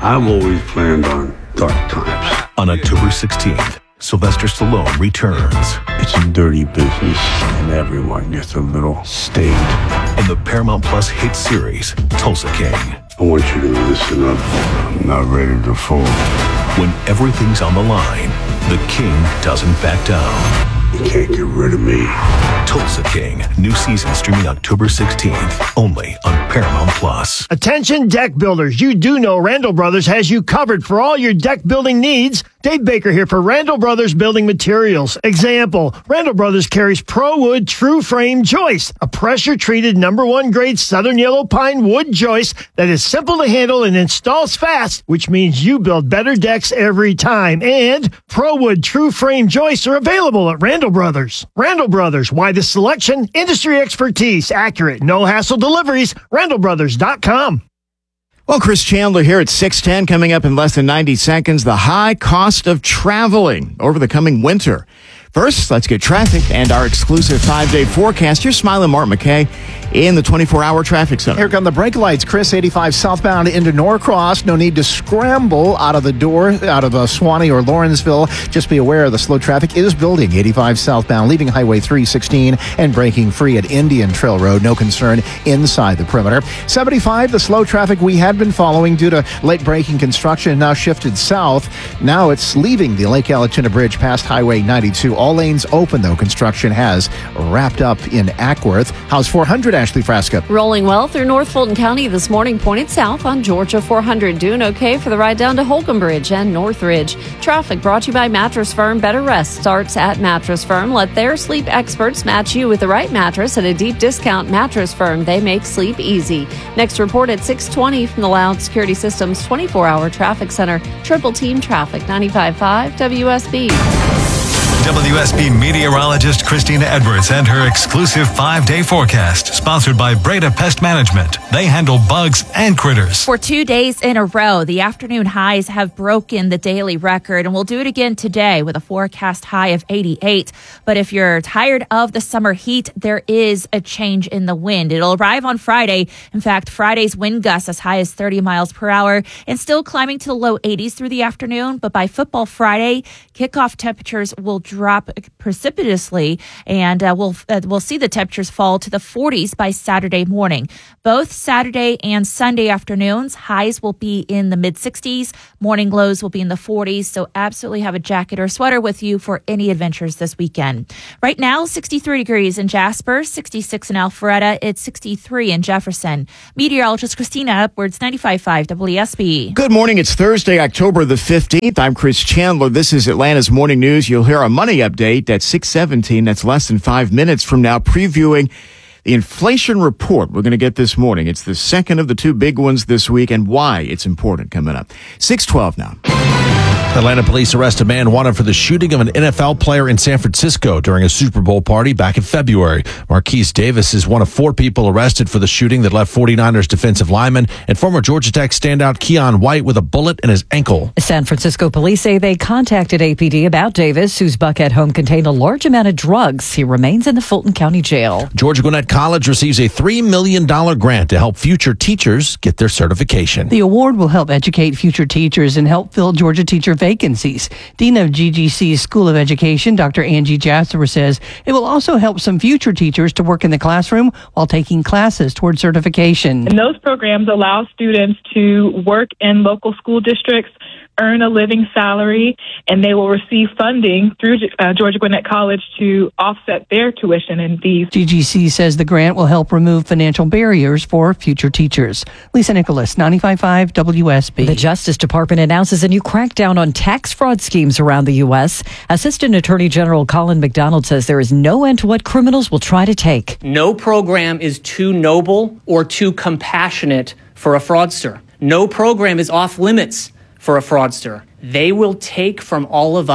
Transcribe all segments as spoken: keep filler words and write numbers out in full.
I've always planned on dark times. On October sixteenth, Sylvester Stallone returns. It's a dirty business, and everyone gets a little stained. In the Paramount Plus hit series, Tulsa King. I want you to listen up. I'm not ready to fall. When everything's on the line, the King doesn't back down. You can't get rid of me. Tulsa King, new season streaming October sixteenth, only on Paramount Plus. Attention deck builders, you do know Randall Brothers has you covered for all your deck building needs. Dave Baker here for Randall Brothers Building Materials. Example, Randall Brothers carries ProWood True Frame Joist, a pressure-treated number one grade Southern Yellow Pine wood joist that is simple to handle and installs fast, which means you build better decks every time. And ProWood True Frame joists are available at Randall Brothers. Randall Brothers, why the selection, industry expertise, accurate, no-hassle deliveries, randall brothers dot com. Well, Chris Chandler here at six ten, coming up in less than ninety seconds, the high cost of traveling over the coming winter. First, let's get traffic and our exclusive five-day forecast. Here's Smiling Mark McKay in the twenty-four hour traffic center. Here come the brake lights. Chris, eighty-five southbound into Norcross. No need to scramble out of the door, out of uh, Swanee or Lawrenceville. Just be aware the slow traffic is building. eighty-five southbound, leaving Highway three sixteen and breaking free at Indian Trail Road. No concern inside the perimeter. seventy-five, the slow traffic we had been following due to late breaking construction now shifted south. Now it's leaving the Lake Allatoona Bridge past Highway ninety-two. All lanes open, though. Construction has wrapped up in Ackworth. How's four hundred, Ashley Frasca? Rolling well through North Fulton County this morning, pointed south on Georgia four hundred. Doing okay for the ride down to Holcomb Bridge and Northridge. Traffic brought to you by Mattress Firm. Better rest starts at Mattress Firm. Let their sleep experts match you with the right mattress at a deep discount. Mattress Firm. They make sleep easy. Next report at six twenty from the Loud Security Systems twenty-four hour Traffic Center. Triple Team Traffic, ninety-five point five W S B. W S B meteorologist Christina Edwards and her exclusive five-day forecast, sponsored by Breda Pest Management. They handle bugs and critters. For two days in a row, the afternoon highs have broken the daily record, and we'll do it again today with a forecast high of eighty-eight. But if you're tired of the summer heat, there is a change in the wind. It'll arrive on Friday. In fact, Friday's wind gusts as high as thirty miles per hour and still climbing to the low eighties through the afternoon. But by Football Friday, kickoff temperatures will drop precipitously, and uh, we'll uh, we'll see the temperatures fall to the forties by Saturday morning. Both Saturday and Sunday afternoons, highs will be in the mid sixties. Morning lows will be in the forties. So absolutely have a jacket or sweater with you for any adventures this weekend. Right now, sixty-three degrees in Jasper, sixty-six in Alpharetta. It's sixty-three in Jefferson. Meteorologist Christina Edwards, ninety-five point five W S B. Good morning. It's Thursday, October the fifteenth. I'm Chris Chandler. This is Atlanta's Morning News. You'll hear a money update at six seventeen. That's less than five minutes from now, previewing the inflation report we're going to get this morning. It's the second of the two big ones this week, and why it's important coming up. six twelve now. Atlanta police arrest a man wanted for the shooting of an N F L player in San Francisco during a Super Bowl party back in February. Marquise Davis is one of four people arrested for the shooting that left forty-niners defensive lineman and former Georgia Tech standout Keon White with a bullet in his ankle. San Francisco police say they contacted A P D about Davis, whose Buckhead home contained a large amount of drugs. He remains in the Fulton County Jail. Georgia Gwinnett College receives a three million dollars grant to help future teachers get their certification. The award will help educate future teachers and help fill Georgia teacher vacancies. Dean of G G C's School of Education, Doctor Angie Jasper, says it will also help some future teachers to work in the classroom while taking classes toward certification. And those programs allow students to work in local school districts, earn a living salary, and they will receive funding through uh, Georgia Gwinnett College to offset their tuition and fees. G G C says the grant will help remove financial barriers for future teachers. Lisa Nicholas, ninety-five point five W S B. The Justice Department announces a new crackdown on tax fraud schemes around the U S. Assistant Attorney General Colin McDonald says there is no end to what criminals will try to take. No program is too noble or too compassionate for a fraudster. No program is off limits for a fraudster. They will take from all of us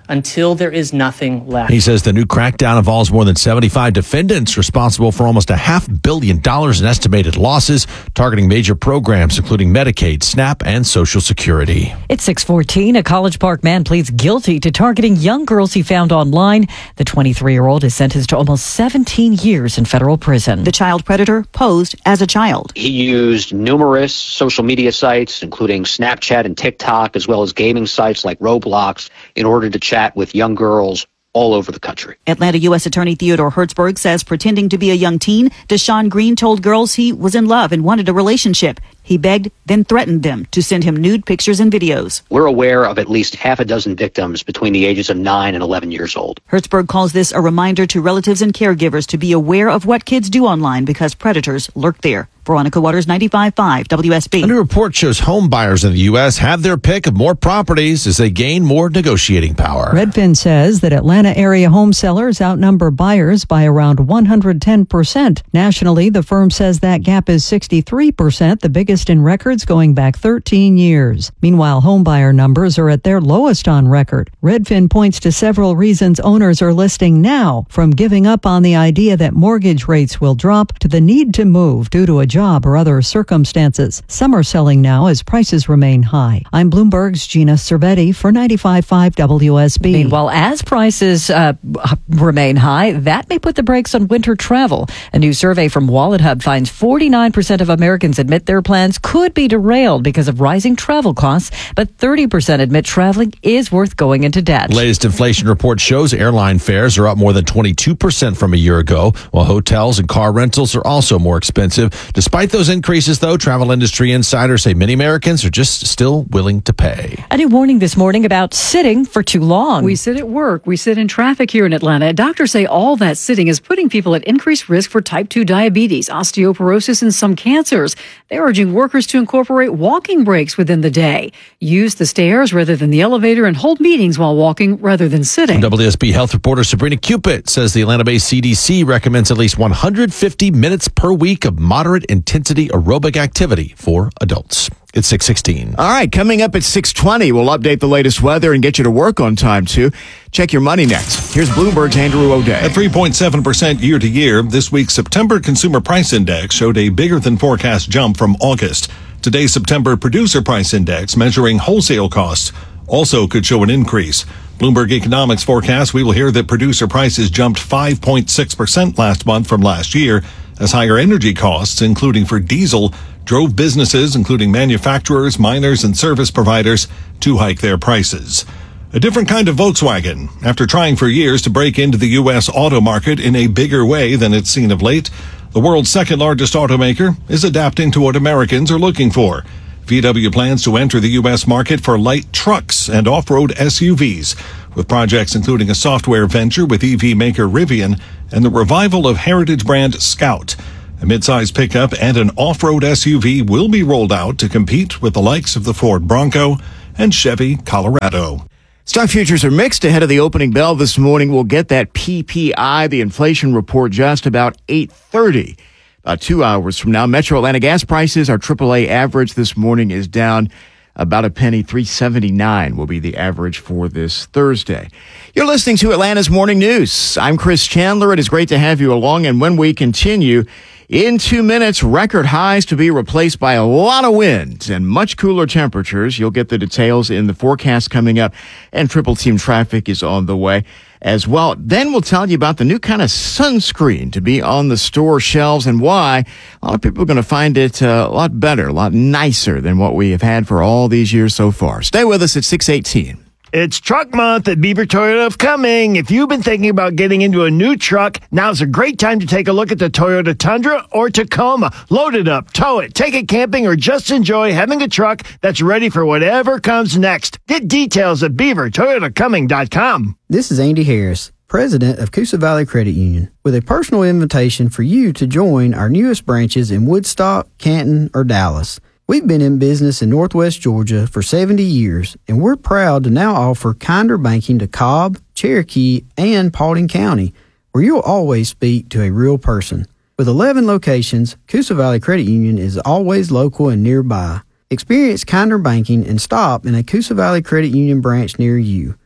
until there is nothing left. He says the new crackdown involves more than seventy-five defendants responsible for almost a half billion dollars in estimated losses, targeting major programs including Medicaid, SNAP, and Social Security. It's six fourteen. A College Park man pleads guilty to targeting young girls he found online. The twenty-three-year-old is sentenced to almost seventeen years in federal prison. The child predator posed as a child. He used numerous social media sites, including Snapchat and TikTok, as well as gaming sites like Roblox, in order to chat with young girls all over the country. Atlanta U S Attorney Theodore Hertzberg says pretending to be a young teen, Deshaun Green told girls he was in love and wanted a relationship. He begged, then threatened them to send him nude pictures and videos. We're aware of at least half a dozen victims between the ages of nine and eleven years old. Hertzberg calls this a reminder to relatives and caregivers to be aware of what kids do online because predators lurk there. Veronica Waters, ninety-five point five W S B. A new report shows home buyers in the U S have their pick of more properties as they gain more negotiating power. Redfin says that Atlanta area home sellers outnumber buyers by around one hundred ten percent. Nationally, the firm says that gap is sixty-three percent, the biggest in records going back thirteen years. Meanwhile, home buyer numbers are at their lowest on record. Redfin points to several reasons owners are listing now, from giving up on the idea that mortgage rates will drop to the need to move due to a job or other circumstances. Some are selling now as prices remain high. I'm Bloomberg's Gina Cervetti for ninety-five point five W S B. Meanwhile, as prices uh, remain high, that may put the brakes on winter travel. A new survey from WalletHub finds forty-nine percent of Americans admit their plans could be derailed because of rising travel costs, but thirty percent admit traveling is worth going into debt. Latest inflation report shows airline fares are up more than twenty-two percent from a year ago, while hotels and car rentals are also more expensive. Despite those increases, though, travel industry insiders say many Americans are just still willing to pay. A new warning this morning about sitting for too long. We sit at work. We sit in traffic here in Atlanta. Doctors say all that sitting is putting people at increased risk for type two diabetes, osteoporosis, and some cancers. They're urging workers to incorporate walking breaks within the day. Use the stairs rather than the elevator and hold meetings while walking rather than sitting. W S B Health reporter Sabrina Cupid says the Atlanta-based C D C recommends at least one hundred fifty minutes per week of moderate intensity aerobic activity for adults. It's six sixteen. All right, coming up at six twenty, we'll update the latest weather and get you to work on time, too. Check your money next. Here's Bloomberg's Andrew O'Day. At three point seven percent year to year, this week's September Consumer Price Index showed a bigger than forecast jump from August. Today's September Producer Price Index, measuring wholesale costs, also could show an increase. Bloomberg Economics forecasts we will hear that producer prices jumped five point six percent last month from last year, as higher energy costs, including for diesel, drove businesses, including manufacturers, miners, and service providers, to hike their prices. A different kind of Volkswagen. After trying for years to break into the U S auto market in a bigger way than it's seen of late, the world's second largest automaker is adapting to what Americans are looking for. V W plans to enter the U S market for light trucks and off-road S U Vs, with projects including a software venture with E V maker Rivian and the revival of heritage brand Scout. A midsize pickup and an off-road S U V will be rolled out to compete with the likes of the Ford Bronco and Chevy Colorado. Stock futures are mixed ahead of the opening bell this morning. We'll get that P P I, the inflation report, just about eight thirty. About two hours from now, Metro Atlanta gas prices, our triple A average this morning is down about a penny. Three seventy-nine will be the average for this Thursday. You're listening to Atlanta's Morning News. I'm Chris Chandler. It is great to have you along. And when we continue, in two minutes, record highs to be replaced by a lot of wind and much cooler temperatures. You'll get the details in the forecast coming up, and triple team traffic is on the way as well. Then we'll tell you about the new kind of sunscreen to be on the store shelves and why a lot of people are going to find it uh, a lot better, a lot nicer than what we have had for all these years so far. Stay with us at six eighteen. It's truck month at Beaver Toyota of Cumming. If you've been thinking about getting into a new truck, now's a great time to take a look at the Toyota Tundra or Tacoma. Load it up, tow it, take it camping, or just enjoy having a truck that's ready for whatever comes next. Get details at beaver toyota cumming dot com. This is Andy Harris, president of Coosa Valley Credit Union, with a personal invitation for you to join our newest branches in Woodstock, Canton, or Dallas. We've been in business in Northwest Georgia for seventy years, and we're proud to now offer kinder banking to Cobb, Cherokee, and Paulding County, where you'll always speak to a real person. With eleven locations, Coosa Valley Credit Union is always local and nearby. Experience kinder banking and stop in a Coosa Valley Credit Union branch near you.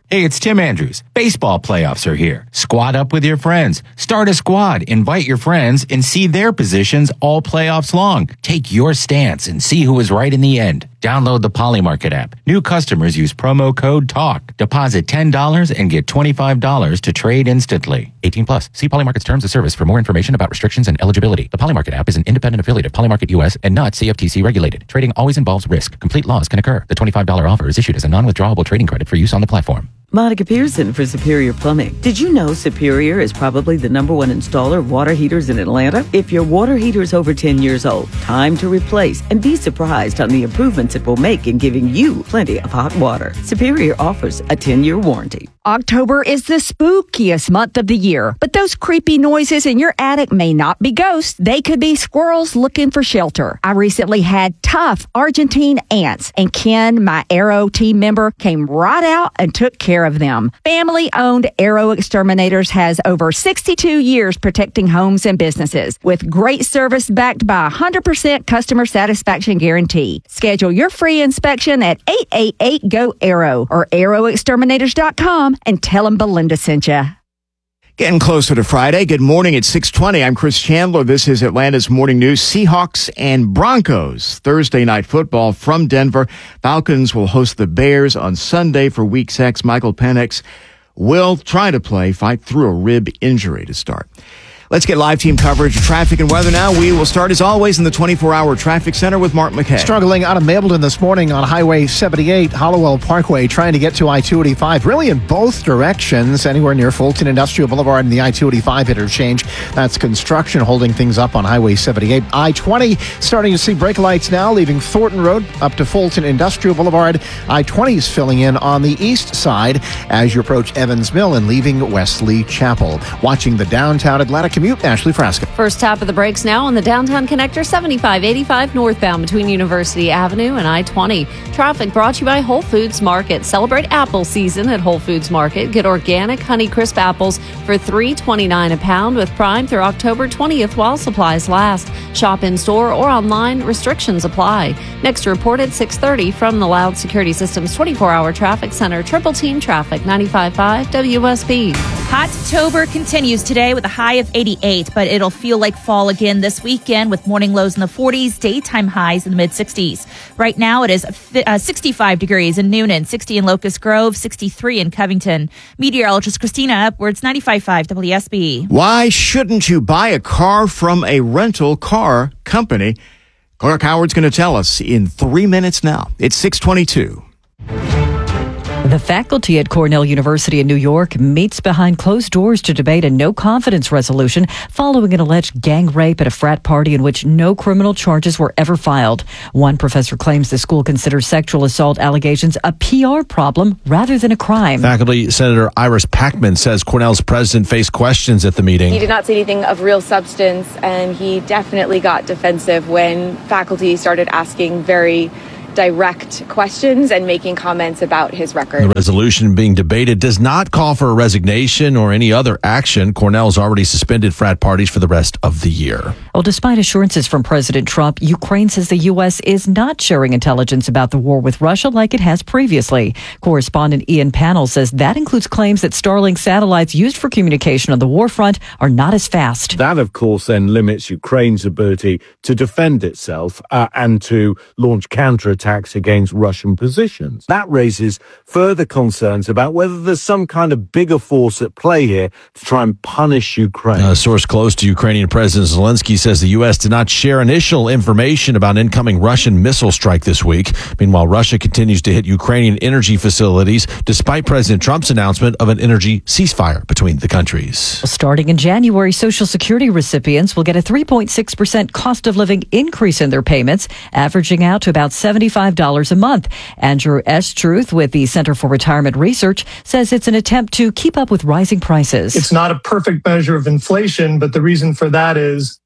Hey, it's Tim Andrews. Baseball playoffs are here. Squad up with your friends. Start a squad. Invite your friends and see their positions all playoffs long. Take your stance and see who is right in the end. Download the Polymarket app. New customers use promo code TALK. Deposit ten dollars and get twenty-five dollars to trade instantly. eighteen plus. See Polymarket's terms of service for more information about restrictions and eligibility. The Polymarket app is an independent affiliate of Polymarket U S and not C F T C regulated. Trading always involves risk. Complete loss can occur. The twenty-five dollars offer is issued as a non-withdrawable trading credit for use on the platform. Monica Pearson for Superior Plumbing. Did you know Superior is probably the number one installer of water heaters in Atlanta? If your water heater is over ten years old, time to replace and be surprised on the improvements it will make in giving you plenty of hot water. Superior offers a ten-year warranty. October is the spookiest month of the year, but those creepy noises in your attic may not be ghosts. They could be squirrels looking for shelter. I recently had tough Argentine ants, and Ken, my Arrow team member, came right out and took care of them. Family-owned Arrow Exterminators has over sixty-two years protecting homes and businesses, with great service backed by a one hundred percent customer satisfaction guarantee. Schedule your free inspection at eight eight eight, G O, ARROW or arrow exterminators dot com and tell them Belinda sent you. Getting closer to Friday. Good morning at six twenty. I'm Chris Chandler. This is Atlanta's Morning News. Seahawks and Broncos. Thursday night football from Denver. Falcons will host the Bears on Sunday for Week six. Michael Penix will try to play, fight through a rib injury to start. Let's get live team coverage of traffic and weather now. We will start, as always, in the twenty-four hour traffic center with Mark McKay. Struggling out of Mableton this morning on Highway seventy-eight, Hollowell Parkway, trying to get to I two eighty-five, really in both directions, anywhere near Fulton Industrial Boulevard and the I two eighty-five interchange. That's construction holding things up on Highway seventy-eight. I twenty, starting to see brake lights now, leaving Thornton Road up to Fulton Industrial Boulevard. I twenty is filling in on the east side as you approach Evans Mill and leaving Wesley Chapel. Watching the downtown Atlanta commute, Ashley Frasca. First tap of the brakes now on the downtown connector, seventy-five eighty-five northbound between University Avenue and I twenty. Traffic brought to you by Whole Foods Market. Celebrate apple season at Whole Foods Market. Get organic Honeycrisp apples for three twenty-nine a pound with Prime through October twentieth while supplies last. Shop in store or online. Restrictions apply. Next report at six thirty from the Loud Security Systems twenty-four hour traffic center. Triple Team Traffic, ninety-five point five W S B. Hot-tober continues today with a high of eighty-eight, but it'll feel like fall again this weekend with morning lows in the forties, daytime highs in the mid-sixties. Right now it is uh, sixty-five degrees in Noonan, sixty in Locust Grove, sixty-three in Covington. Meteorologist Christina Edwards, ninety-five point five W S B. Why shouldn't you buy a car from a rental car company? Clark Howard's going to tell us in three minutes now. It's six twenty-two. The faculty at Cornell University in New York meets behind closed doors to debate a no-confidence resolution following an alleged gang rape at a frat party in which no criminal charges were ever filed. One professor claims the school considers sexual assault allegations a P R problem rather than a crime. Faculty Senator Iris Packman says Cornell's president faced questions at the meeting. He did not say anything of real substance, and he definitely got defensive when faculty started asking very direct questions and making comments about his record. The resolution being debated does not call for a resignation or any other action. Cornell's already suspended frat parties for the rest of the year. Well, despite assurances from President Trump, Ukraine says the U S is not sharing intelligence about the war with Russia like it has previously. Correspondent Ian Pannell says that includes claims that Starlink satellites used for communication on the war front are not as fast. That, of course, then limits Ukraine's ability to defend itself uh, and to launch counterattacks against Russian positions. That raises further concerns about whether there's some kind of bigger force at play here to try and punish Ukraine. A source close to Ukrainian President Zelensky says the U S did not share initial information about an incoming Russian missile strike this week. Meanwhile, Russia continues to hit Ukrainian energy facilities despite President Trump's announcement of an energy ceasefire between the countries. Starting in January, Social Security recipients will get a three point six percent cost of living increase in their payments, averaging out to about seventy-five dollars a month. Andrew Estruth with the Center for Retirement Research says it's an attempt to keep up with rising prices. It's not a perfect measure of inflation, but the reason for that is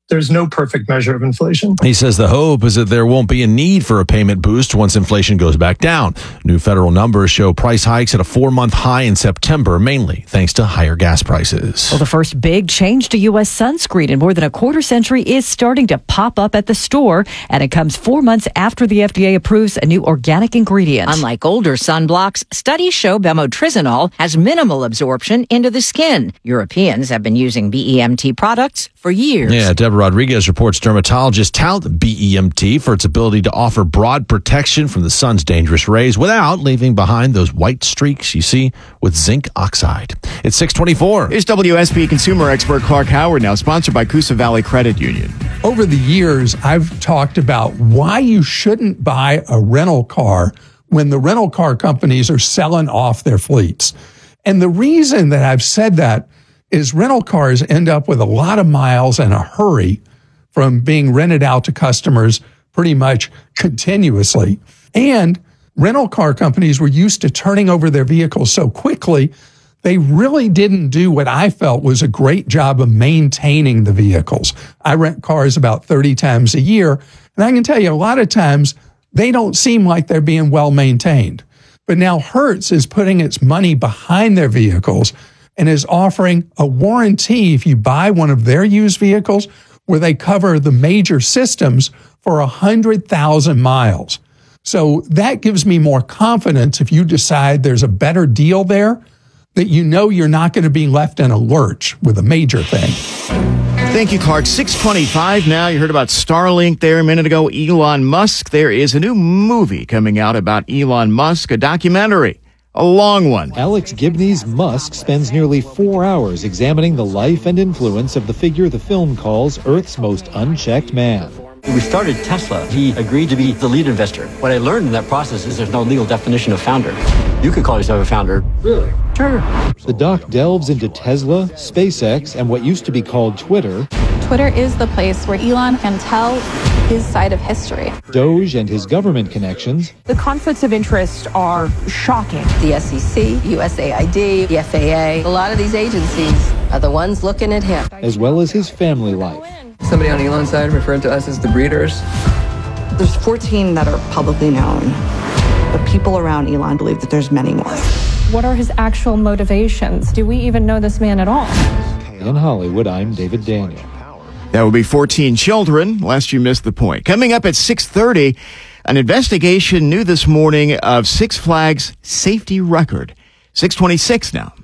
there's no perfect measure of inflation. He says the hope is that there won't be a need for a payment boost once inflation goes back down. New federal numbers show price hikes at a four-month high in September, mainly thanks to higher gas prices. Well, the first big change to U S sunscreen in more than a quarter century is starting to pop up at the store, and it comes four months after the F D A approves a new organic ingredient. Unlike older sunblocks, studies show bemotrizanol has minimal absorption into the skin. Europeans have been using B E M T products for years. Yeah, Deborah Rodriguez reports dermatologists tout B E M T for its ability to offer broad protection from the sun's dangerous rays without leaving behind those white streaks you see with zinc oxide. It's six twenty-four. Here's W S B consumer expert Clark Howard, now sponsored by Coosa Valley Credit Union. Over the years, I've talked about why you shouldn't buy a rental car when the rental car companies are selling off their fleets. And the reason that I've said that is rental cars end up with a lot of miles in a hurry from being rented out to customers pretty much continuously. And rental car companies were used to turning over their vehicles so quickly, they really didn't do what I felt was a great job of maintaining the vehicles. I rent cars about thirty times a year, and I can tell you a lot of times they don't seem like they're being well maintained. But now Hertz is putting its money behind their vehicles and is offering a warranty if you buy one of their used vehicles where they cover the major systems for one hundred thousand miles. So that gives me more confidence if you decide there's a better deal there, that you know you're not going to be left in a lurch with a major thing. Thank you, Clark. six twenty-five now. You heard about Starlink there a minute ago. Elon Musk. There is a new movie coming out about Elon Musk, a documentary. A long one. Alex Gibney's Musk spends nearly four hours examining the life and influence of the figure the film calls Earth's most unchecked man. When we started Tesla, he agreed to be the lead investor. What I learned in that process is there's no legal definition of founder. You could call yourself a founder. Really? Sure. The doc delves into Tesla, SpaceX, and what used to be called Twitter. Twitter is the place where Elon can tell his side of history. Doge and his government connections. The conflicts of interest are shocking. The S E C, U S A I D, the F A A, a lot of these agencies are the ones looking at him. As well as his family life. Somebody on Elon's side referred to us as the breeders. There's fourteen that are publicly known, but people around Elon believe that there's many more. What are his actual motivations? Do we even know this man at all? In Hollywood, I'm David Daniel. That would be fourteen children, lest you missed the point. Coming up at six thirty, an investigation new this morning of Six Flags safety record. six twenty-six now.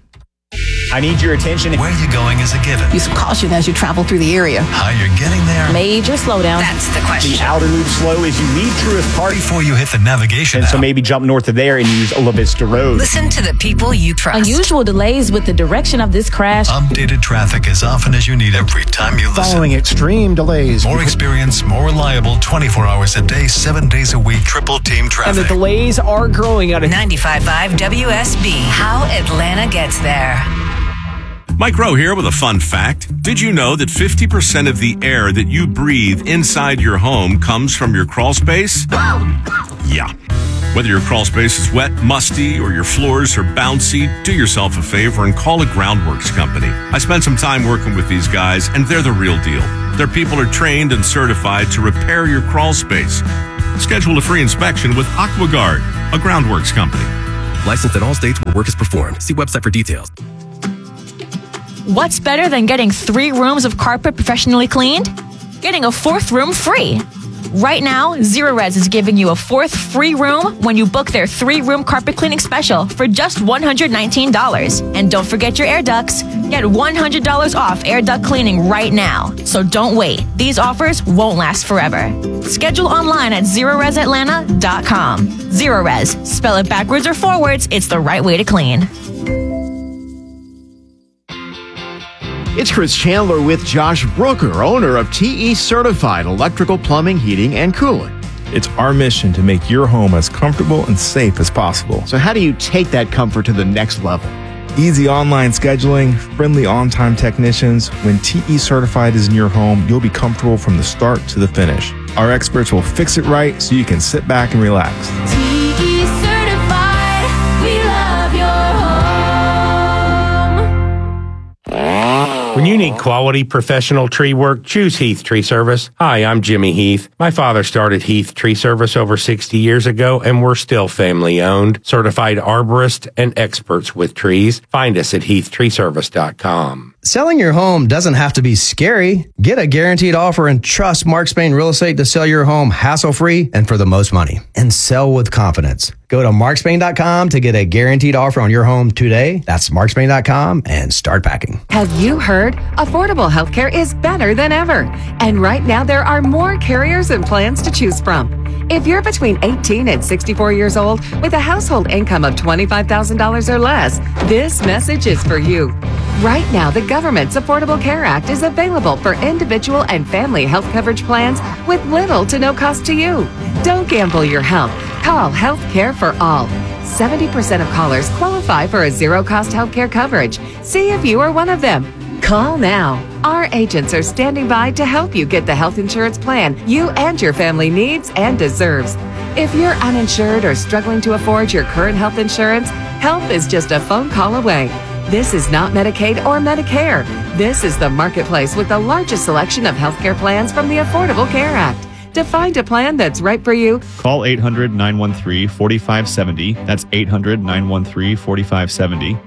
I need your attention. Where are you going is a given. Use caution as you travel through the area. How you're getting there. Major slowdown. That's the question. The outer loop slow as you leave Truist Park. Before you hit the navigation And app. so maybe jump north of there and use La Vista Road. Listen to the people you trust. Unusual delays with the direction of this crash. Updated traffic as often as you need every time you listen. Following extreme delays. More experience, more reliable, twenty-four hours a day, seven days a week, triple team traffic. And the delays are growing out of ninety-five point five W S B. How Atlanta gets there. Mike Rowe here with a fun fact. Did you know that fifty percent of the air that you breathe inside your home comes from your crawl space? Yeah. Whether your crawl space is wet, musty, or your floors are bouncy, do yourself a favor and call a Groundworks company. I spent some time working with these guys, and they're the real deal. Their people are trained and certified to repair your crawl space. Schedule a free inspection with AquaGuard, a Groundworks company. Licensed in all states where work is performed. See website for details. What's better than getting three rooms of carpet professionally cleaned? Getting a fourth room free. Right now, Zero Res is giving you a fourth free room when you book their three-room carpet cleaning special for just one hundred nineteen dollars. And don't forget your air ducts. Get one hundred dollars off air duct cleaning right now. So don't wait. These offers won't last forever. Schedule online at zero res atlanta dot com. Zero Res. Spell it backwards or forwards. It's the right way to clean. It's Chris Chandler with Josh Brooker, owner of T E Certified Electrical Plumbing, Heating, and Cooling. It's our mission to make your home as comfortable and safe as possible. So how do you take that comfort to the next level? Easy online scheduling, friendly on-time technicians. When T E Certified is in your home, you'll be comfortable from the start to the finish. Our experts will fix it right so you can sit back and relax. T E Certified, we love your home. When you need quality professional tree work, choose Heath Tree Service. Hi, I'm Jimmy Heath. My father started Heath Tree Service over sixty years ago, and we're still family owned. Certified arborists and experts with trees. Find us at heath tree service dot com. Selling your home doesn't have to be scary. Get a guaranteed offer and trust Mark Spain Real Estate to sell your home hassle-free and for the most money. And sell with confidence. Go to mark spain dot com to get a guaranteed offer on your home today. That's mark spain dot com and start packing. Have you heard? Affordable healthcare is better than ever. And right now there are more carriers and plans to choose from. If you're between eighteen and sixty-four years old with a household income of twenty-five thousand dollars or less, this message is for you. Right now, the government's Affordable Care Act is available for individual and family health coverage plans with little to no cost to you. Don't gamble your health. Call Health Care for All. seventy percent of callers qualify for a zero-cost health care coverage. See if you are one of them. Call now. Our agents are standing by to help you get the health insurance plan you and your family needs and deserves. If you're uninsured or struggling to afford your current health insurance, help is just a phone call away. This is not Medicaid or Medicare. This is the marketplace with the largest selection of healthcare plans from the Affordable Care Act. To find a plan that's right for you, call eight hundred, nine one three, four five seven zero. That's eight hundred, nine one three, four five seven zero.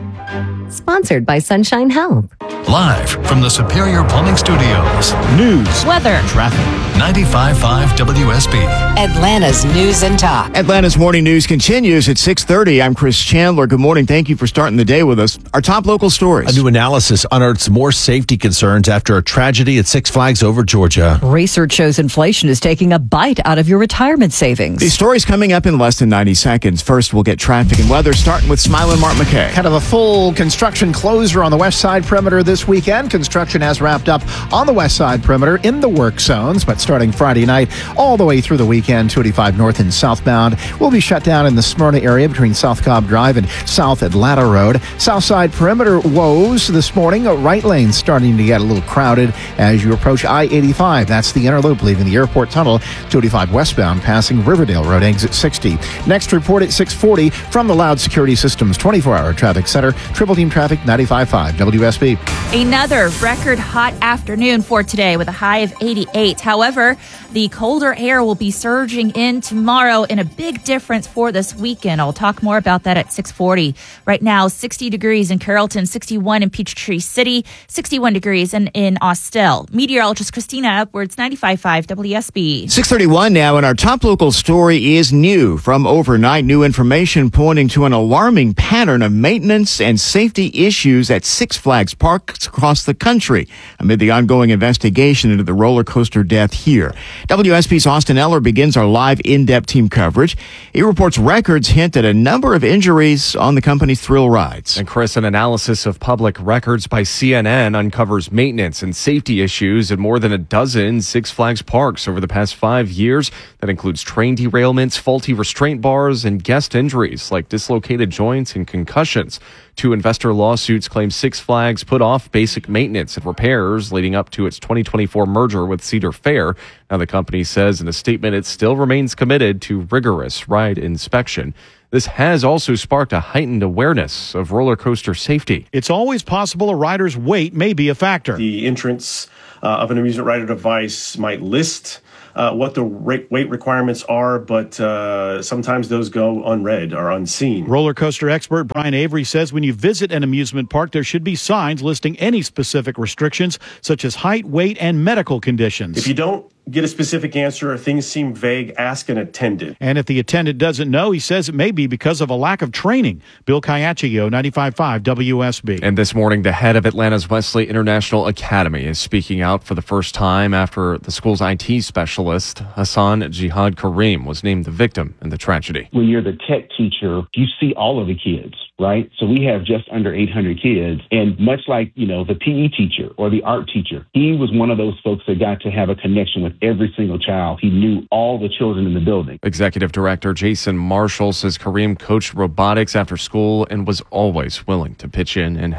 Sponsored by Sunshine Health. Live from the Superior Plumbing Studios. News, weather, traffic. ninety-five point five W S B. Atlanta's News and Talk. Atlanta's morning news continues at six thirty. I'm Chris Chandler. Good morning. Thank you for starting the day with us. Our top local stories. A new analysis unearths more safety concerns after a tragedy at Six Flags Over Georgia. Research shows inflation is taking a bite out of your retirement savings. These stories coming up in less than ninety seconds. First, we'll get traffic and weather, starting with Smiling Mark McKay. Kind of a full construction closure on the west side perimeter this weekend. Construction has wrapped up on the west side perimeter in the work zones, but starting Friday night all the way through the weekend, two eighty-five north and southbound will be shut down in the Smyrna area between South Cobb Drive and South Atlanta Road. South side perimeter woes this morning. Right lane starting to get a little crowded as you approach I eighty-five. That's the inner loop leaving the airport tunnel. two eighty-five westbound passing Riverdale Road exit sixty. Next report at six forty from the Loud Security Systems twenty-four hour traffic center. Triple Team Traffic ninety-five point five W S B. Another record hot afternoon for today with a high of eighty-eight. However, the colder air will be surging in tomorrow in a big difference for this weekend. I'll talk more about that at six forty. Right now, sixty degrees in Carrollton, sixty-one in Peachtree City, sixty-one degrees in, in Austell. Meteorologist Christina Upwards, ninety-five point five W S B. six thirty-one now, and our top local story is new from overnight. New information pointing to an alarming pattern of maintenance and safety issues at Six Flags parks across the country amid the ongoing investigation into the roller coaster death here. W S B's Austin Eller begins our live in-depth team coverage. He reports records hint at a number of injuries on the company's thrill rides. And Chris, an analysis of public records by C N N uncovers maintenance and safety issues at more than a dozen Six Flags parks over the past five years. That includes train derailments, faulty restraint bars, and guest injuries like dislocated joints and concussions. Two investor lawsuits claim Six Flags put off basic maintenance and repairs leading up to its twenty twenty-four merger with Cedar Fair. Now, the company says in a statement it still remains committed to rigorous ride inspection. This has also sparked a heightened awareness of roller coaster safety. It's always possible a rider's weight may be a factor. The entrance uh, of an amusement rider device might list Uh, what the rate, weight requirements are, but uh, sometimes those go unread or unseen. Roller coaster expert Brian Avery says when you visit an amusement park, there should be signs listing any specific restrictions, such as height, weight, and medical conditions. If you don't get a specific answer or things seem vague, ask an attendant. And if the attendant doesn't know, he says it may be because of a lack of training. Bill Caiaccio, ninety-five point five W S B. And this morning, the head of Atlanta's Wesley International Academy is speaking out for the first time after the school's I T specialist, Hassan Jihad Kareem, was named the victim in the tragedy. When you're the tech teacher, you see all of the kids, right? So we have just under eight hundred kids. And much like, you know, the P E teacher or the art teacher, he was one of those folks that got to have a connection with every single child. He knew all the children in the building. Executive Director Jason Marshall says Kareem coached robotics after school and was always willing to pitch in and help. Chris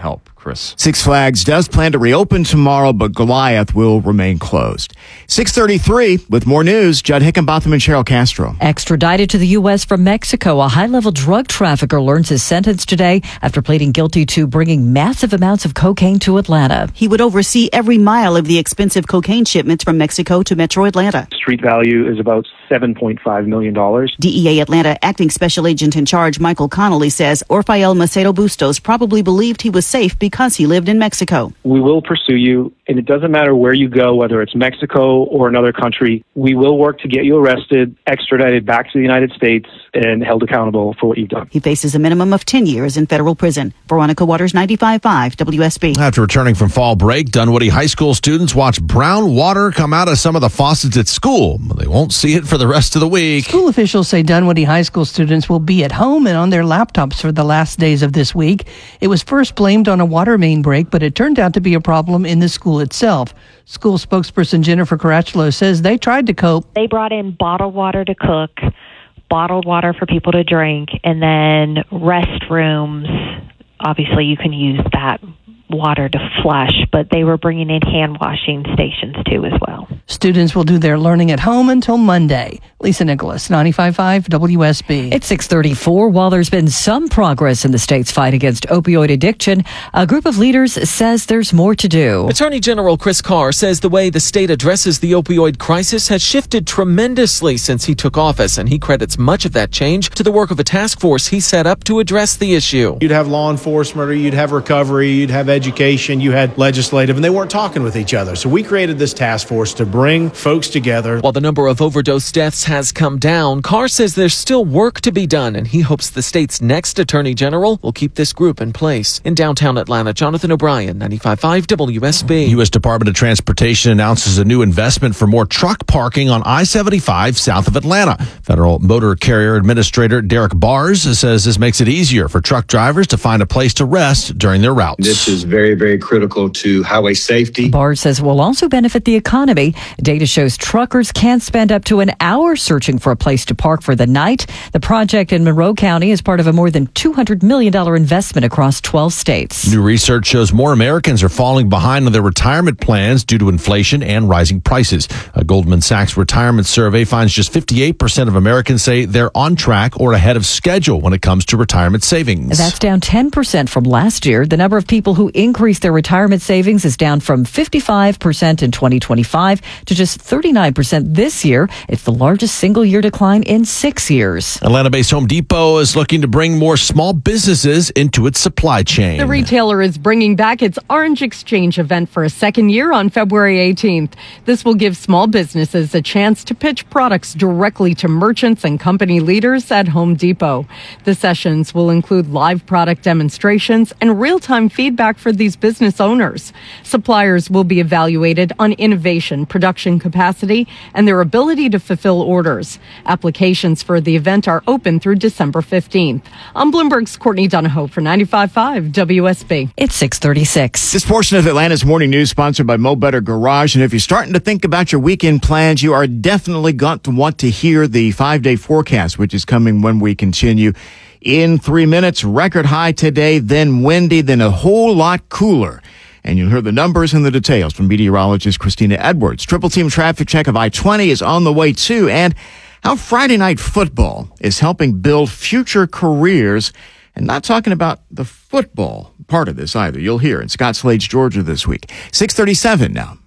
Chris. Six Flags does plan to reopen tomorrow, but Goliath will remain closed. six thirty-three with more news. Judd Hickenbotham and Cheryl Castro. Extradited to the U S from Mexico, a high-level drug trafficker learns his sentence today after pleading guilty to bringing massive amounts of cocaine to Atlanta. He would oversee every mile of the expensive cocaine shipments from Mexico to Metro Atlanta. Street value is about seven point five million dollars. D E A Atlanta acting special agent in charge Michael Connolly says Orfael Macedo Bustos probably believed he was safe because he lived in Mexico. We will pursue you, and it doesn't matter where you go, whether it's Mexico or another country. We will work to get you arrested, extradited back to the United States, and held accountable for what you've done. He faces a minimum of ten years in federal prison. Veronica Waters, ninety-five point five W S B. After returning from fall break, Dunwoody High School students watch brown water come out of some of the faucets at school. They won't see it for the rest of the week. School officials say Dunwoody High School students will be at home and on their laptops for the last days of this week. It was first blamed on a water main break, but it turned out to be a problem in the school itself. School spokesperson Jennifer Caracciolo says they tried to cope. They brought in bottled water to cook, bottled water for people to drink, and then restrooms. Obviously, you can use that water to flush, but they were bringing in hand washing stations too as well. Students will do their learning at home until Monday. Lisa Nicholas, ninety-five point five W S B. It's six thirty-four. While there's been some progress in the state's fight against opioid addiction, a group of leaders says there's more to do. Attorney General Chris Carr says the way the state addresses the opioid crisis has shifted tremendously since he took office, and he credits much of that change to the work of a task force he set up to address the issue. You'd have law enforcement, or you'd have recovery, you'd have education, you had legislative, and they weren't talking with each other. So we created this task force to bring folks together. While the number of overdose deaths has come down, Carr says there's still work to be done, and he hopes the state's next attorney general will keep this group in place. In downtown Atlanta, Jonathan O'Brien, ninety-five point five W S B. U S Department of Transportation announces a new investment for more truck parking on I seventy-five south of Atlanta. Federal Motor Carrier Administrator Derek Bars says this makes it easier for truck drivers to find a place to rest during their routes. This is very, very critical to highway safety. Bars says it will also benefit the economy. Data shows truckers can spend up to an hour searching for a place to park for the night. The project in Monroe County is part of a more than two hundred million dollars investment across twelve states. New research shows more Americans are falling behind on their retirement plans due to inflation and rising prices. A Goldman Sachs retirement survey finds just fifty-eight percent of Americans say they're on track or ahead of schedule when it comes to retirement savings. That's down ten percent from last year. The number of people who increased their retirement savings is down from fifty-five percent in twenty twenty-five to just thirty-nine percent this year. It's the largest single-year decline in six years. Atlanta-based Home Depot is looking to bring more small businesses into its supply chain. The retailer is bringing back its Orange Exchange event for a second year on February eighteenth. This will give small businesses a chance to pitch products directly to merchants and company leaders at Home Depot. The sessions will include live product demonstrations and real-time feedback for these business owners. Suppliers will be evaluated on innovation, production capacity, and their ability to fulfill orders. Applications for the event are open through December fifteenth. I'm Bloomberg's Courtney Donahoe for ninety-five point five W S B. It's six thirty-six. This portion of Atlanta's Morning News sponsored by Mo Better Garage. And if you're starting to think about your weekend plans, you are definitely going to want to hear the five-day forecast, which is coming when we continue. In three minutes, record high today, then windy, then a whole lot cooler. And you'll hear the numbers and the details from meteorologist Christina Edwards. Triple team traffic check of I twenty is on the way too, and how Friday night football is helping build future careers. And not talking about the football part of this either. You'll hear in Scott Slade's Georgia this week. six thirty-seven now.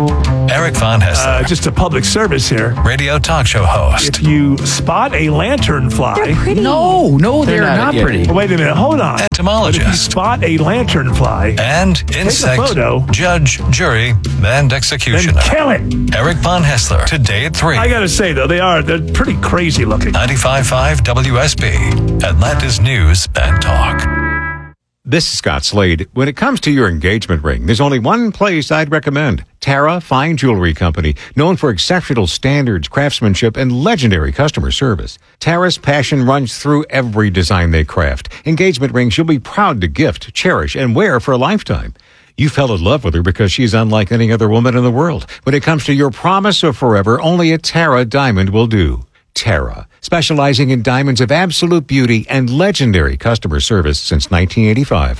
Eric Von Hessler. Uh, just a public service here. Radio talk show host. If you spot a lanternfly. They're pretty. No, no, they're, they're not, not pretty. Well, wait a minute, hold on. Entomologist. But if you spot a lanternfly. And insect. Take a photo. Judge, jury, and executioner. Then kill it. Eric Von Hessler. Today at three. I gotta say, though, they are, they're pretty crazy looking. ninety-five point five W S B. Atlanta's News and Talk. This is Scott Slade. When it comes to your engagement ring, there's only one place I'd recommend. Tara Fine Jewelry Company, known for exceptional standards, craftsmanship, and legendary customer service. Tara's passion runs through every design they craft. Engagement rings you'll be proud to gift, cherish, and wear for a lifetime. You fell in love with her because she's unlike any other woman in the world. When it comes to your promise of forever, only a Tara diamond will do. Tara, specializing in diamonds of absolute beauty and legendary customer service since nineteen eighty-five.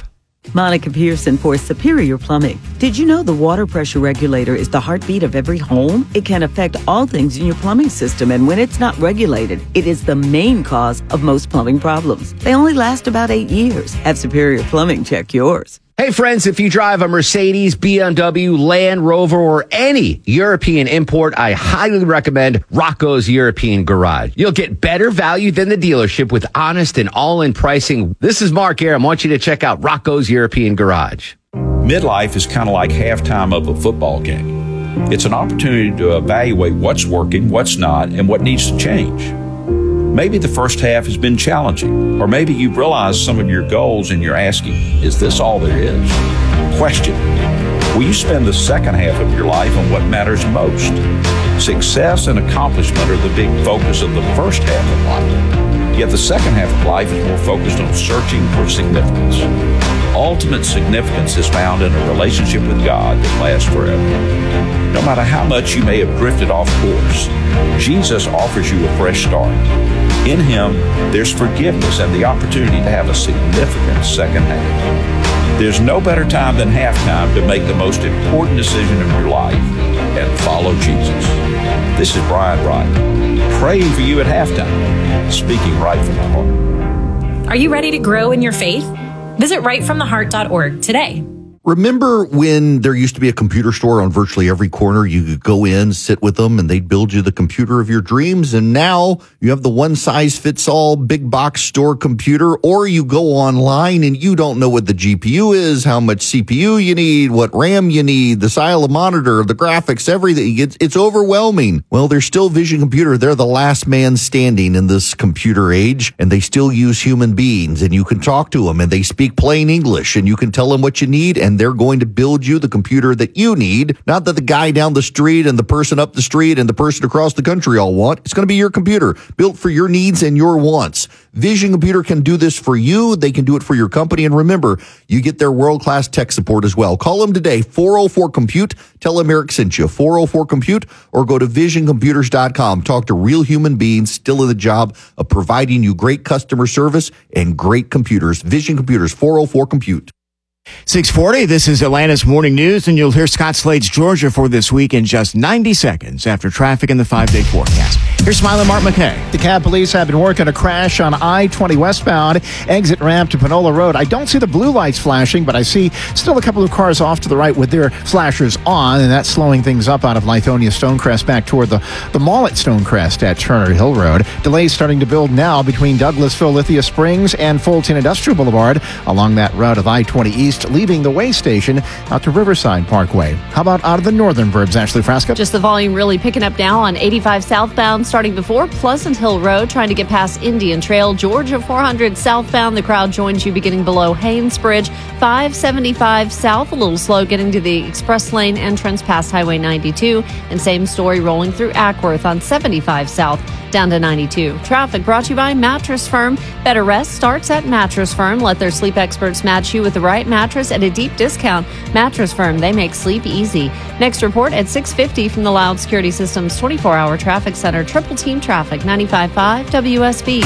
Monica Pearson for Superior Plumbing. Did you know the water pressure regulator is the heartbeat of every home? It can affect all things in your plumbing system, and when it's not regulated, it is the main cause of most plumbing problems. They only last about eight years. Have Superior Plumbing check yours. Hey friends, if you drive a Mercedes, B M W, Land Rover, or any European import, I highly recommend Rocco's European Garage. You'll get better value than the dealership with honest and all-in pricing. This is Mark Aram. I want you to check out Rocco's European Garage. Midlife is kind of like halftime of a football game. It's an opportunity to evaluate what's working, what's not, and what needs to change. Maybe the first half has been challenging, or maybe you've realized some of your goals and you're asking, is this all there is? Question, will you spend the second half of your life on what matters most? Success and accomplishment are the big focus of the first half of life. Yet the second half of life is more focused on searching for significance. Ultimate significance is found in a relationship with God that lasts forever. No matter how much you may have drifted off course, Jesus offers you a fresh start. In Him, there's forgiveness and the opportunity to have a significant second half. There's no better time than halftime to make the most important decision of your life and follow Jesus. This is Brian Wright, praying for you at halftime, speaking right from the heart. Are you ready to grow in your faith? Visit right from the heart dot org today. Remember when there used to be a computer store on virtually every corner? You could go in, sit with them, and they'd build you the computer of your dreams. And now you have the one-size-fits-all big box store computer, or you go online and you don't know what the G P U is, how much C P U you need, what RAM you need, the style of monitor, the graphics, everything. It's, it's overwhelming. Well, there's still Vision Computer. They're the last man standing in this computer age, and they still use human beings, and you can talk to them, and they speak plain English, and you can tell them what you need, and they're going to build you the computer that you need, not that the guy down the street and the person up the street and the person across the country all want. It's going to be your computer, built for your needs and your wants. Vision Computer can do this for you. They can do it for your company. And remember, you get their world-class tech support as well. Call them today, four oh four compute. Tell them Eric sent you, four oh four compute, or go to vision computers dot com. Talk to real human beings still in the job of providing you great customer service and great computers. Vision Computers, four oh four compute. six forty, this is Atlanta's Morning News, and you'll hear Scott Slade's Georgia for this week in just ninety seconds after traffic in the five-day forecast. Here's Smiling Mark McKay. DeKalb police have been working a crash on I twenty westbound, exit ramp to Panola Road. I don't see the blue lights flashing, but I see still a couple of cars off to the right with their flashers on, and that's slowing things up out of Lithonia Stonecrest back toward the, the mall at Stonecrest at Turner Hill Road. Delays starting to build now between Douglasville, Lithia Springs, and Fulton Industrial Boulevard along that route of I twenty East, leaving the way station out to Riverside Parkway. How about out of the northern burbs, Ashley Frasca? Just the volume really picking up now on eighty-five southbound, starting before Pleasant Hill Road, trying to get past Indian Trail. Georgia four hundred southbound, the crowd joins you beginning below Haynes Bridge. five seventy-five south, a little slow getting to the express lane entrance past Highway ninety-two. And same story rolling through Ackworth on seventy-five south down to ninety-two. Traffic brought to you by Mattress Firm. Better rest starts at Mattress Firm. Let their sleep experts match you with the right mattress at a deep discount. Mattress Firm, they make sleep easy. Next report at six fifty from the Loud Security Systems twenty-four hour Traffic Center. Triple Team Traffic, ninety-five point five W S B.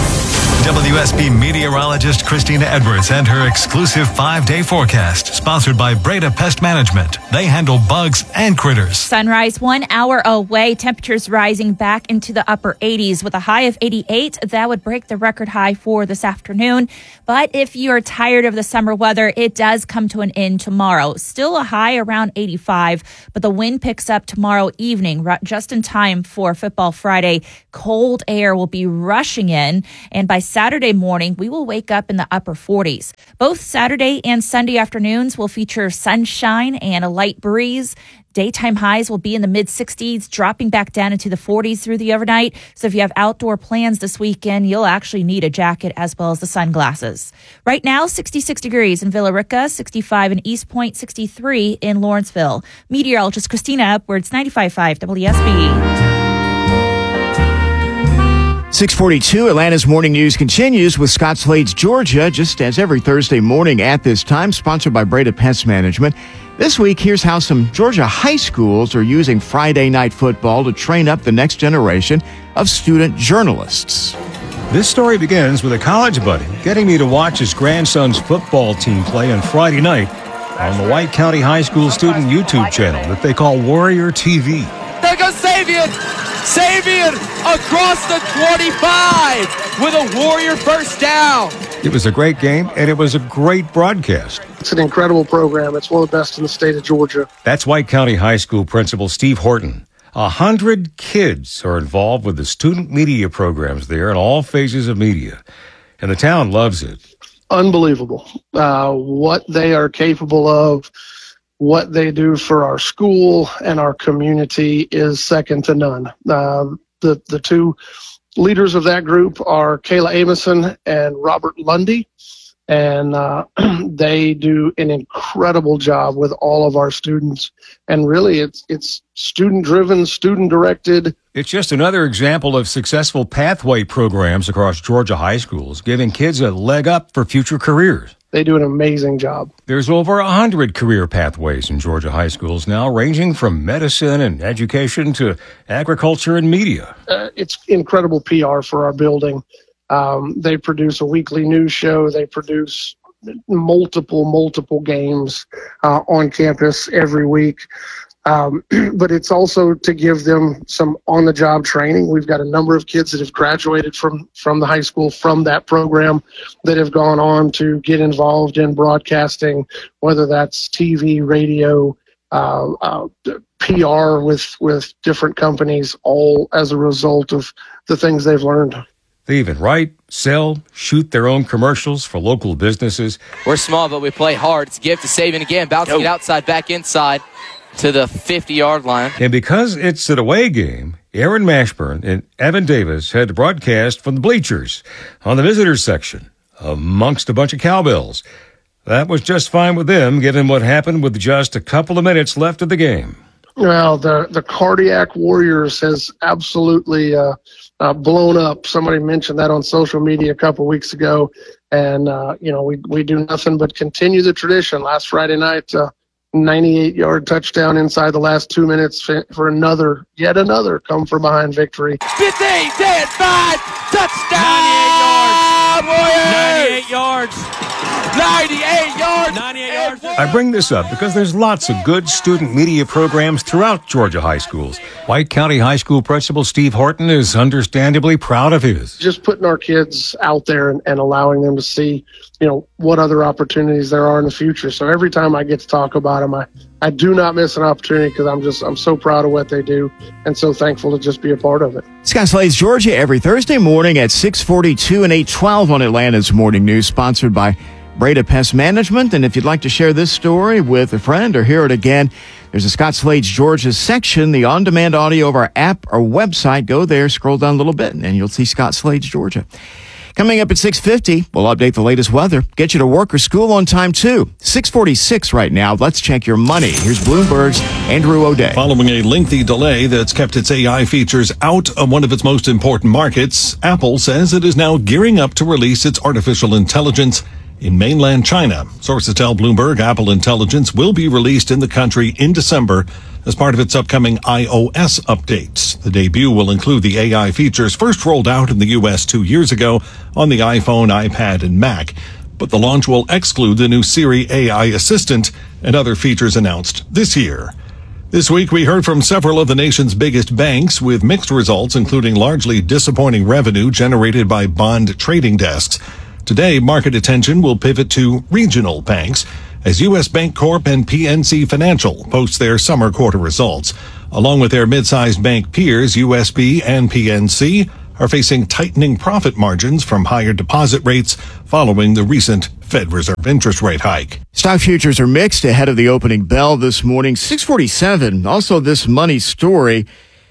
W S B meteorologist Christina Edwards and her exclusive five-day forecast, sponsored by Breda Pest Management. They handle bugs and critters. Sunrise one hour away. Temperatures rising back into the upper eighties with a high of eighty-eight. That would break the record high for this afternoon. But if you're tired of the summer weather, it does come to an end tomorrow. Still a high around eighty-five, but the wind picks up tomorrow evening, just in time for Football Friday. Cold air will be rushing in, and by Saturday morning, we will wake up in the upper forties. Both Saturday and Sunday afternoons will feature sunshine and a light breeze. Daytime highs will be in the mid-sixties, dropping back down into the forties through the overnight. So if you have outdoor plans this weekend, you'll actually need a jacket as well as the sunglasses. Right now, sixty-six degrees in Villa Rica, sixty-five in East Point, sixty-three in Lawrenceville. Meteorologist Christina Upwards, ninety-five point five W S B. six forty-two, Atlanta's Morning News continues with Scott Slade's Georgia, just as every Thursday morning at this time, sponsored by Breda Pest Management. This week, here's how some Georgia high schools are using Friday night football to train up the next generation of student journalists. This story begins with a college buddy getting me to watch his grandson's football team play on Friday night on the White County High School student YouTube channel that they call Warrior T V. There goes Savian! Savian across the twenty-five with a Warrior first down. It was a great game, and it was a great broadcast. It's an incredible program. It's one of the best in the state of Georgia. That's White County High School Principal Steve Horton. A hundred kids are involved with the student media programs there in all phases of media, and the town loves it. Unbelievable. Uh, what they are capable of, what they do for our school and our community is second to none. Uh, the, the two leaders of that group are Kayla Amison and Robert Lundy, and uh, they do an incredible job with all of our students. And really, it's it's student-driven, student-directed. It's just another example of successful pathway programs across Georgia high schools, giving kids a leg up for future careers. They do an amazing job. There's over one hundred career pathways in Georgia high schools now, ranging from medicine and education to agriculture and media. Uh, it's incredible P R for our building. Um, they produce a weekly news show. They produce multiple, multiple games uh, on campus every week. Um, but it's also to give them some on-the-job training. We've got a number of kids that have graduated from, from the high school from that program that have gone on to get involved in broadcasting, whether that's T V, radio, uh, uh, P R with, with different companies, all as a result of the things they've learned. They even write, sell, shoot their own commercials for local businesses. We're small, but we play hard. It's a gift to Savian again, bouncing Go. it outside, back inside to the fifty-yard line. And because it's an away game, Aaron Mashburn and Evan Davis had to broadcast from the bleachers on the visitors section amongst a bunch of cowbells. That was just fine with them, given what happened with just a couple of minutes left of the game. Well, the, the Cardiac Warriors has absolutely uh, uh, blown up. Somebody mentioned that on social media a couple weeks ago. And, uh, you know, we, we do nothing but continue the tradition. Last Friday night, uh, ninety-eight-yard touchdown inside the last two minutes for another, yet another come-from-behind victory. fifteen, ten, five, touchdown! ninety-eight yards! ninety-eight yards! ninety-eight yards! I bring this up because there's lots of good student media programs throughout Georgia high schools. White County High School Principal Steve Horton is understandably proud of his. Just putting our kids out there and, and allowing them to see, you know, what other opportunities there are in the future. So every time I get to talk about them, I, I do not miss an opportunity because I'm just, I'm so proud of what they do and so thankful to just be a part of it. Scott Slade's Georgia every Thursday morning at six forty-two and eight twelve on Atlanta's Morning News, sponsored by Breda Pest Management. And if you'd like to share this story with a friend or hear it again, there's a Scott Slade's Georgia section, the on-demand audio of our app or website. Go there, scroll down a little bit, and you'll see Scott Slade's Georgia. Coming up at six fifty, we'll update the latest weather, get you to work or school on time, too. six forty-six right now. Let's check your money. Here's Bloomberg's Andrew O'Day. Following a lengthy delay that's kept its A I features out of one of its most important markets, Apple says it is now gearing up to release its artificial intelligence in mainland China. Sources tell Bloomberg Apple Intelligence will be released in the country in December as part of its upcoming iOS updates. The debut will include the A I features first rolled out in the U S two years ago on the iPhone, iPad, and Mac. But the launch will exclude the new Siri A I assistant and other features announced this year. This week, we heard from several of the nation's biggest banks with mixed results, including largely disappointing revenue generated by bond trading desks. Today, market attention will pivot to regional banks as U S Bancorp and P N C Financial post their summer quarter results. Along with their mid-sized bank peers, U S B and P N C are facing tightening profit margins from higher deposit rates following the recent Fed Reserve interest rate hike. Stock futures are mixed ahead of the opening bell this morning. six forty-seven. Also, this money story.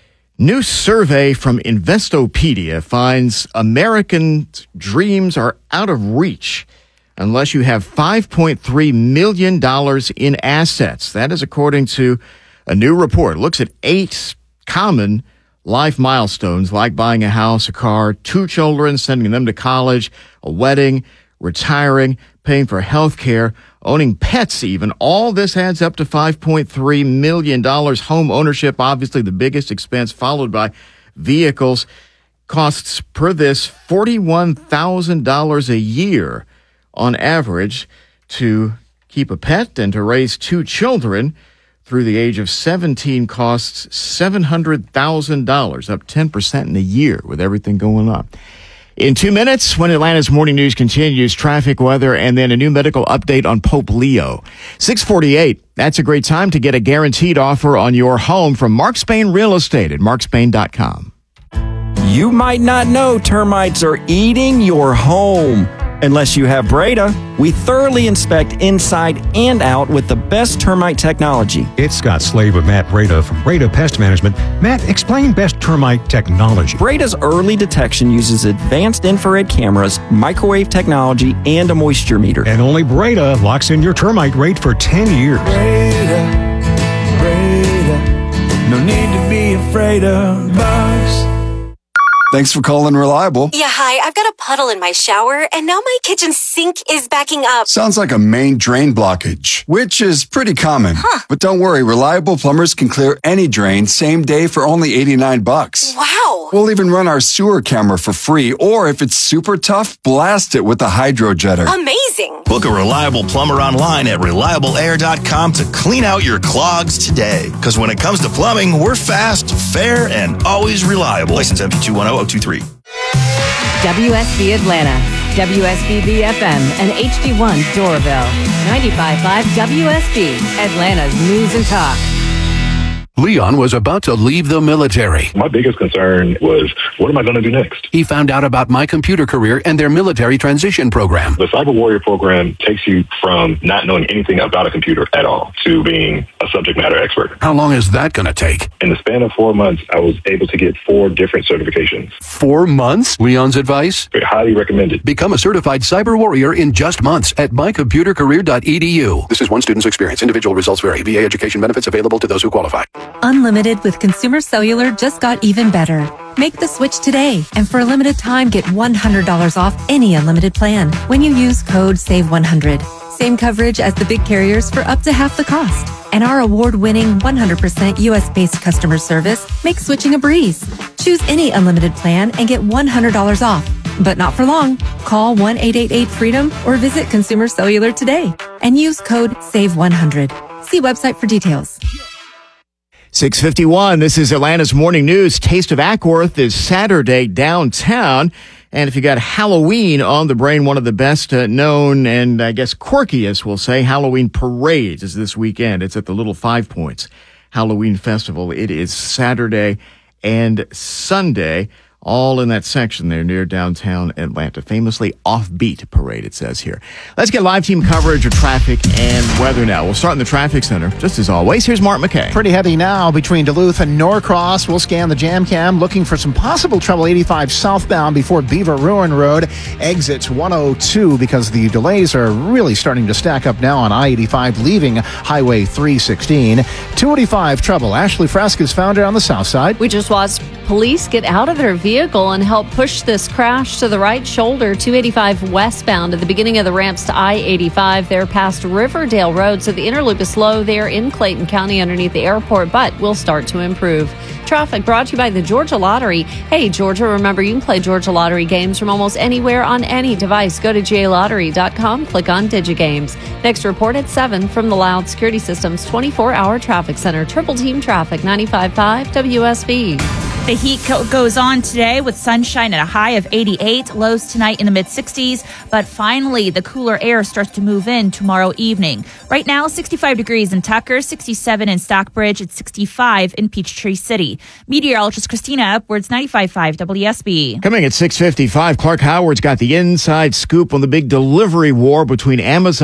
New survey from Investopedia finds American dreams are out of reach unless you have five point three million dollars in assets. That is according to a new report. It looks at eight common life milestones like buying a house, a car, two children, sending them to college, a wedding, retiring, paying for health care, owning pets even. All this adds up to five point three million dollars. Home ownership, obviously the biggest expense, followed by vehicles. Costs per this forty-one thousand dollars a year on average to keep a pet and to raise two children through the age of seventeen costs seven hundred thousand dollars, up ten percent in a year with everything going on. In two minutes, when Atlanta's Morning News continues, traffic, weather, and then a new medical update on Pope Leo. six forty-eight, that's a great time to get a guaranteed offer on your home from Mark Spain Real Estate at mark spain dot com. You might not know termites are eating your home. Unless you have Breda, we thoroughly inspect inside and out with the best termite technology. It's Scott Slade with Matt Breda from Breda Pest Management. Matt, explain best termite technology. Breda's early detection uses advanced infrared cameras, microwave technology, and a moisture meter. And only Breda locks in your termite rate for ten years. Breda, Breda, no need to be afraid of bugs. Thanks for calling Reliable. Yeah, hi. I've got a puddle in my shower, and now my kitchen sink is backing up. Sounds like a main drain blockage, which is pretty common. Huh. But don't worry, Reliable plumbers can clear any drain same day for only eighty-nine bucks. Wow. We'll even run our sewer camera for free, or if it's super tough, blast it with the hydro jetter. Amazing. Book a Reliable plumber online at reliable air dot com to clean out your clogs today. Because when it comes to plumbing, we're fast, fair, and always reliable. License M P two one zero zero two three. W S B Atlanta, W S B B F M, and H D one Doraville. ninety-five point five W S B, Atlanta's News and Talk. Leon was about to leave the military. My biggest concern was, what am I going to do next? He found out about My Computer Career and their military transition program. The Cyber Warrior program takes you from not knowing anything about a computer at all to being a subject matter expert. How long is that going to take? In the span of four months, I was able to get four different certifications. Four months? Leon's advice? Highly recommended. Become a certified cyber warrior in just months at my computer career dot e d u. This is one student's experience. Individual results vary. V A education benefits available to those who qualify. Unlimited with Consumer Cellular just got even better. Make the switch today, and for a limited time, get one hundred dollars off any unlimited plan when you use code save one hundred. Same coverage as the big carriers for up to half the cost. And our award-winning one hundred percent U S-based customer service makes switching a breeze. Choose any unlimited plan and get one hundred dollars off. But not for long. Call one eight eight eight freedom or visit Consumer Cellular today and use code save one hundred. See website for details. six fifty-one, this is Atlanta's Morning News. Taste of Ackworth is Saturday downtown. And if you got Halloween on the brain, one of the best uh, known and I guess quirkiest, we'll say, Halloween parades is this weekend. It's at the Little Five Points Halloween Festival. It is Saturday and Sunday, all in that section there near downtown Atlanta. Famously offbeat parade, it says here. Let's get live team coverage of traffic and weather now. We'll start in the traffic center. Just as always, here's Mark McKay. Pretty heavy now between Duluth and Norcross. We'll scan the jam cam, looking for some possible trouble eighty-five southbound before Beaver Ruin Road. Exits one oh two because the delays are really starting to stack up now on I eighty-five leaving Highway three sixteen. two eighty-five trouble. Ashley Frasca's found it on the south side. We just watched police get out of their vehicle and help push this crash to the right shoulder, two eighty-five westbound at the beginning of the ramps to I eighty-five. They're past Riverdale Road, so the inner loop is slow there in Clayton County underneath the airport, but will start to improve. Traffic brought to you by the Georgia Lottery. Hey, Georgia, remember you can play Georgia Lottery games from almost anywhere on any device. Go to G A lottery dot com, click on DigiGames. Next report at seven from the Loud Security Systems twenty-four hour Traffic Center. Triple Team Traffic, ninety-five point five W S B. The heat co- goes on today with sunshine at a high of eighty-eight, lows tonight in the mid-sixties, but finally the cooler air starts to move in tomorrow evening. Right now, sixty-five degrees in Tucker, sixty-seven in Stockbridge, it's sixty-five in Peachtree City. Meteorologist Christina Edwards, ninety-five point five W S B. Coming at six fifty-five, Clark Howard's got the inside scoop on the big delivery war between Amazon